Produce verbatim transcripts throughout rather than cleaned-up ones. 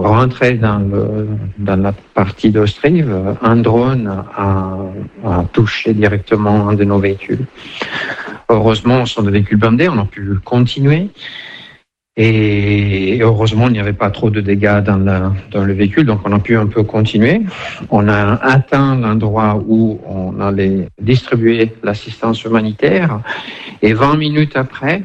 rentrer dans, le, dans la partie d'Ostriv, un drone a, a touché directement un de nos véhicules. Heureusement, ce sont des véhicules blindés, on a pu continuer. Et heureusement, il n'y avait pas trop de dégâts dans, la, dans le véhicule, donc on a pu un peu continuer. On a atteint l'endroit où on allait distribuer l'assistance humanitaire. Et vingt minutes après,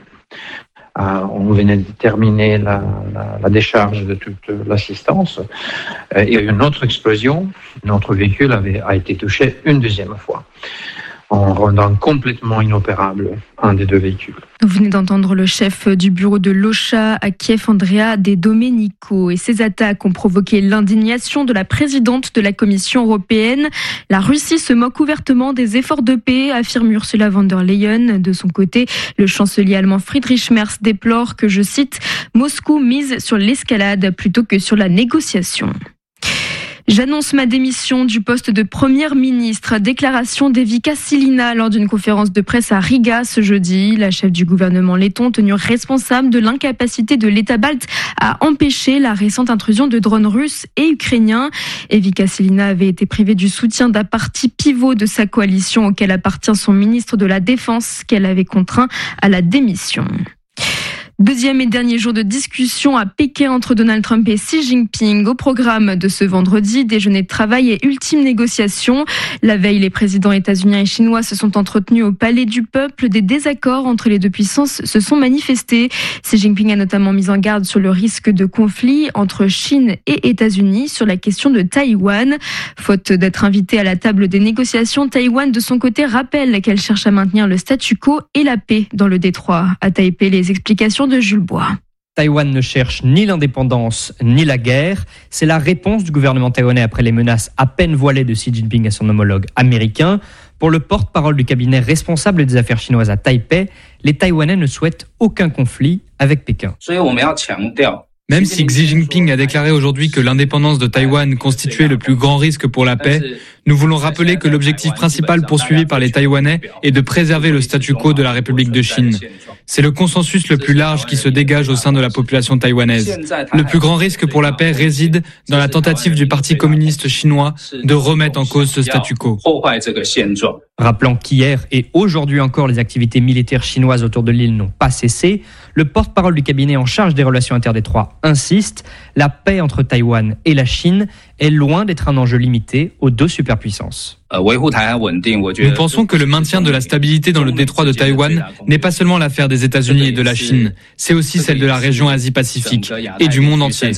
euh, on venait de terminer la, la, la décharge de toute l'assistance. Euh, il y a eu une autre explosion. Notre véhicule avait, a été touché une deuxième fois, en rendant complètement inopérable un des deux véhicules. Vous venez d'entendre le chef du bureau de l'OCHA à Kiev, Andrea De Domenico. Et ces attaques ont provoqué l'indignation de la présidente de la Commission européenne. La Russie se moque ouvertement des efforts de paix, affirme Ursula von der Leyen. De son côté, le chancelier allemand Friedrich Merz déplore que, je cite, « Moscou mise sur l'escalade plutôt que sur la négociation ». J'annonce ma démission du poste de première ministre. Déclaration d'Evika Silina lors d'une conférence de presse à Riga ce jeudi. La chef du gouvernement letton tenue responsable de l'incapacité de l'État balte à empêcher la récente intrusion de drones russes et ukrainiens. Evika Silina avait été privée du soutien d'un parti pivot de sa coalition auquel appartient son ministre de la Défense qu'elle avait contraint à la démission. Deuxième et dernier jour de discussion à Pékin entre Donald Trump et Xi Jinping. Au programme de ce vendredi, déjeuner de travail et ultime négociation. La veille, les présidents états-uniens et chinois se sont entretenus au Palais du Peuple. Des désaccords entre les deux puissances se sont manifestés. Xi Jinping a notamment mis en garde sur le risque de conflit entre Chine et États-Unis sur la question de Taïwan. Faute d'être invité à la table des négociations, Taïwan, de son côté, rappelle qu'elle cherche à maintenir le statu quo et la paix dans le détroit. À Taipei, les explications de Jules Bois. Taïwan ne cherche ni l'indépendance ni la guerre. C'est la réponse du gouvernement taïwanais après les menaces à peine voilées de Xi Jinping à son homologue américain. Pour le porte-parole du cabinet responsable des affaires chinoises à Taipei, les Taïwanais ne souhaitent aucun conflit avec Pékin. Même si Xi Jinping a déclaré aujourd'hui que l'indépendance de Taïwan constituait le plus grand risque pour la paix, nous voulons rappeler que l'objectif principal poursuivi par les Taïwanais est de préserver le statu quo de la République de Chine. C'est le consensus le plus large qui se dégage au sein de la population taïwanaise. Le plus grand risque pour la paix réside dans la tentative du Parti communiste chinois de remettre en cause ce statu quo. Rappelant qu'hier et aujourd'hui encore, les activités militaires chinoises autour de l'île n'ont pas cessé, le porte-parole du cabinet en charge des relations interdétroites insiste, la paix entre Taïwan et la Chine est loin d'être un enjeu limité aux deux superpuissances. Nous pensons que le maintien de la stabilité dans le détroit de Taïwan n'est pas seulement l'affaire des États-Unis et de la Chine, c'est aussi celle de la région Asie-Pacifique et du monde entier.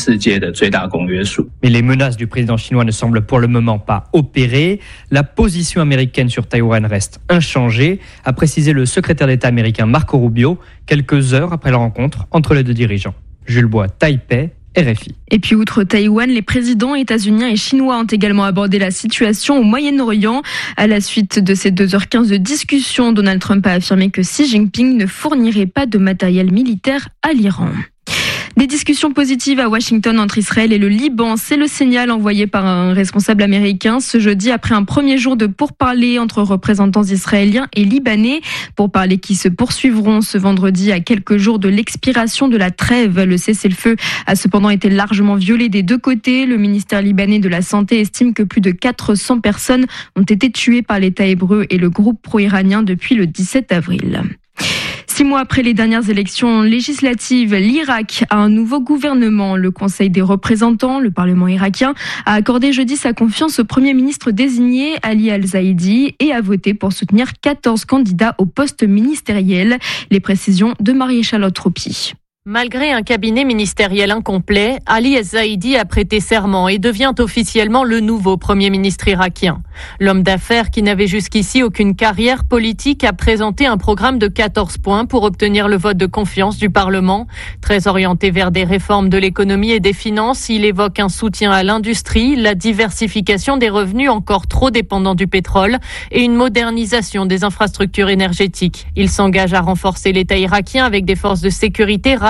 Mais les menaces du président chinois ne semblent pour le moment pas opérer. La position américaine sur Taïwan reste inchangée, a précisé le secrétaire d'État américain Marco Rubio quelques heures après la rencontre entre les deux dirigeants. Jules Bois, Taipei, R F I. Et puis outre Taïwan, les présidents états-uniens et chinois ont également abordé la situation au Moyen-Orient. À la suite de ces deux heures quinze de discussion, Donald Trump a affirmé que Xi Jinping ne fournirait pas de matériel militaire à l'Iran. Des discussions positives à Washington entre Israël et le Liban, c'est le signal envoyé par un responsable américain ce jeudi après un premier jour de pourparlers entre représentants israéliens et libanais. Pourparlers qui se poursuivront ce vendredi à quelques jours de l'expiration de la trêve. Le cessez-le-feu a cependant été largement violé des deux côtés. Le ministère libanais de la Santé estime que plus de quatre cents personnes ont été tuées par l'État hébreu et le groupe pro-iranien depuis le dix-sept avril. Six mois après les dernières élections législatives, l'Irak a un nouveau gouvernement. Le Conseil des représentants, le Parlement irakien, a accordé jeudi sa confiance au Premier ministre désigné, Ali Al-Zaidi, et a voté pour soutenir quatorze candidats au poste ministériel. Les précisions de Marie-Charlotte Roupi. Malgré un cabinet ministériel incomplet, Ali Al-Zaidi a prêté serment et devient officiellement le nouveau Premier ministre irakien. L'homme d'affaires qui n'avait jusqu'ici aucune carrière politique a présenté un programme de quatorze points pour obtenir le vote de confiance du Parlement. Très orienté vers des réformes de l'économie et des finances, il évoque un soutien à l'industrie, la diversification des revenus encore trop dépendants du pétrole et une modernisation des infrastructures énergétiques. Il s'engage à renforcer l'État irakien avec des forces de sécurité rassemblées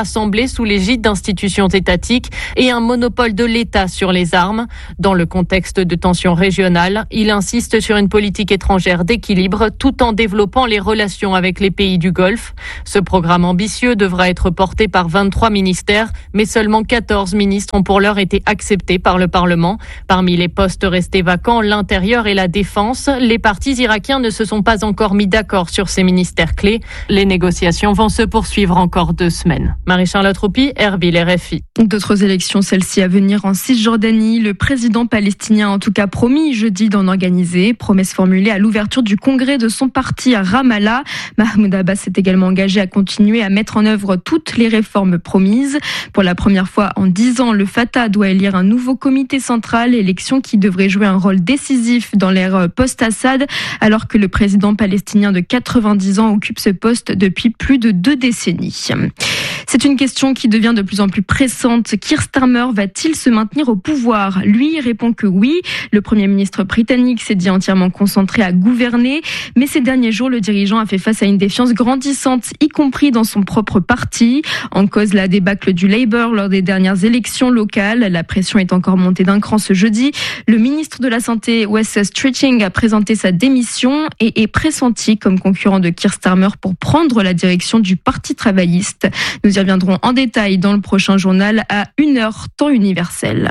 rassemblés sous l'égide d'institutions étatiques et un monopole de l'État sur les armes. Dans le contexte de tensions régionales, il insiste sur une politique étrangère d'équilibre tout en développant les relations avec les pays du Golfe. Ce programme ambitieux devra être porté par vingt-trois ministères, mais seulement quatorze ministres ont pour l'heure été acceptés par le Parlement. Parmi les postes restés vacants, l'intérieur et la défense, les partis irakiens ne se sont pas encore mis d'accord sur ces ministères clés. Les négociations vont se poursuivre encore deux semaines. Marie-Charlotte Roupi, Erbil, R F I. D'autres élections, celles-ci à venir en Cisjordanie. Le président palestinien a en tout cas promis jeudi d'en organiser. Promesse formulée à l'ouverture du congrès de son parti à Ramallah. Mahmoud Abbas s'est également engagé à continuer à mettre en œuvre toutes les réformes promises. Pour la première fois en dix ans, le Fatah doit élire un nouveau comité central, élection qui devrait jouer un rôle décisif dans l'ère post-Assad, alors que le président palestinien de quatre-vingt-dix ans occupe ce poste depuis plus de deux décennies. C'est une question qui devient de plus en plus pressante. Keir Starmer va-t-il se maintenir au pouvoir ? Lui répond que oui. Le Premier ministre britannique s'est dit entièrement concentré à gouverner, mais ces derniers jours, le dirigeant a fait face à une défiance grandissante, y compris dans son propre parti. En cause, la débâcle du Labour lors des dernières élections locales. La pression est encore montée d'un cran ce jeudi. Le ministre de la Santé, Wes Streeting, a présenté sa démission et est pressenti comme concurrent de Keir Starmer pour prendre la direction du Parti travailliste. Nous y reviendrons en détail dans le prochain journal à une heure temps universel.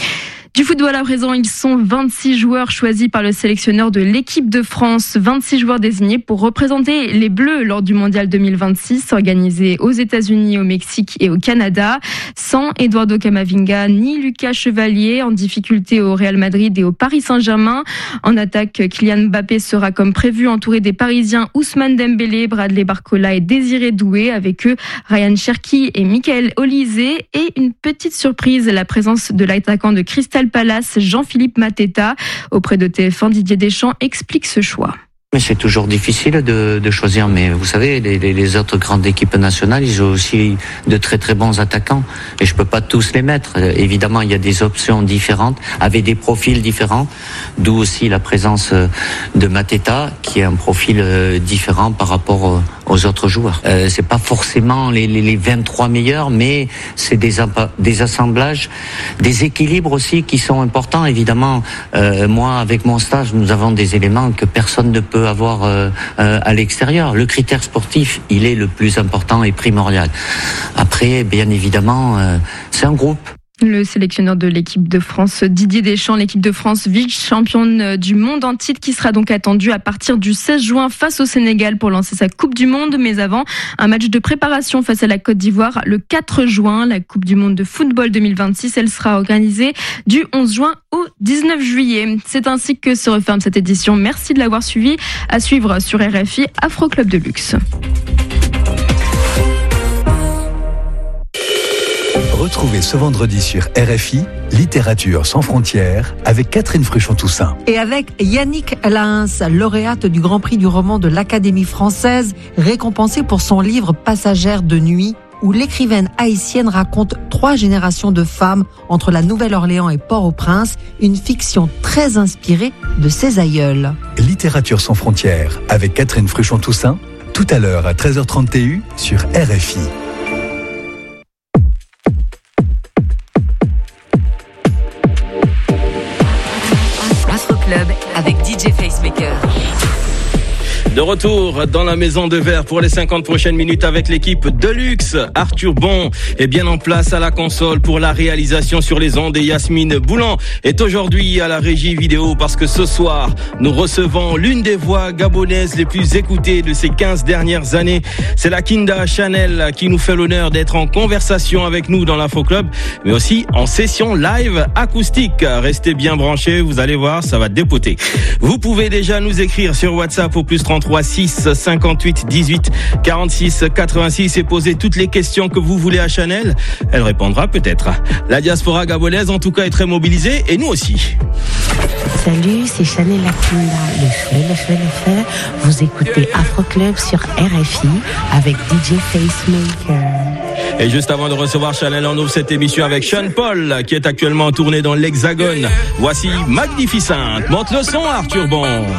Du football à présent, ils sont vingt-six joueurs choisis par le sélectionneur de l'équipe de France. vingt-six joueurs désignés pour représenter les Bleus lors du Mondial deux mille vingt-six, organisé aux États-Unis, au Mexique et au Canada. Sans Eduardo Camavinga ni Lucas Chevalier, en difficulté au Real Madrid et au Paris Saint-Germain. En attaque, Kylian Mbappé sera comme prévu entouré des Parisiens Ousmane Dembélé, Bradley Barcola et Désiré Doué. Avec eux, Ryan Cherki et Michael Olise. Et une petite surprise, la présence de l'attaquant de Crystal Palace, Jean-Philippe Mateta. Auprès de T F un, Didier Deschamps explique ce choix. Mais c'est toujours difficile de, de choisir, mais vous savez, les, les autres grandes équipes nationales, ils ont aussi de très très bons attaquants, et je peux pas tous les mettre. Évidemment, il y a des options différentes, avec des profils différents, d'où aussi la présence de Mateta, qui est un profil différent par rapport aux autres joueurs. Euh, c'est pas forcément les, les, les vingt-trois meilleurs, mais c'est des, des assemblages, des équilibres aussi qui sont importants. Évidemment, euh, moi, avec mon stage, nous avons des éléments que personne ne peut avoir euh, euh, à l'extérieur. Le critère sportif, il est le plus important et primordial. Après, bien évidemment, euh, c'est un groupe. Le sélectionneur de l'équipe de France, Didier Deschamps, l'équipe de France vice-championne du monde en titre qui sera donc attendue à partir du seize juin face au Sénégal pour lancer sa Coupe du Monde. Mais avant, un match de préparation face à la Côte d'Ivoire le quatre juin. La Coupe du Monde de football deux mille vingt-six, elle sera organisée du onze juin au dix-neuf juillet. C'est ainsi que se referme cette édition. Merci de l'avoir suivi. À suivre sur R F I, Afro Club de Luxe. Retrouvez ce vendredi sur R F I, Littérature sans frontières, avec Catherine Fruchon-Toussaint. Et avec Yannick Lahens, lauréate du Grand Prix du roman de l'Académie française, récompensée pour son livre Passagère de nuit, où l'écrivaine haïtienne raconte trois générations de femmes entre la Nouvelle-Orléans et Port-au-Prince, une fiction très inspirée de ses aïeuls. Littérature sans frontières, avec Catherine Fruchon-Toussaint, tout à l'heure à treize heures trente T U sur R F I. Avec D J Facemaker. De retour dans la maison de verre pour les cinquante prochaines minutes avec l'équipe de luxe. Arthur Bon est bien en place à la console pour la réalisation sur les ondes et Yasmine Boulan est aujourd'hui à la régie vidéo parce que ce soir, nous recevons l'une des voix gabonaises les plus écoutées de ces quinze dernières années. C'est la Kinda Chanel qui nous fait l'honneur d'être en conversation avec nous dans l'Info Club, mais aussi en session live acoustique. Restez bien branchés, vous allez voir, ça va dépoter. Vous pouvez déjà nous écrire sur WhatsApp au plus trente-trois six cinquante-huit dix-huit quarante-six quatre-vingt-six et poser toutes les questions que vous voulez à Chanel. Elle répondra peut-être. La diaspora gabonaise en tout cas est très mobilisée et nous aussi. Salut, c'est Chanel la Kinda. Le feu, le feu, le feu. Vous écoutez Afro Club sur R F I avec D J Facemaker. Et juste avant de recevoir Chanel, on ouvre cette émission avec Sean Paul qui est actuellement en tournée dans l'Hexagone. Voici Magnificente. Monte le son, Arthur Bon.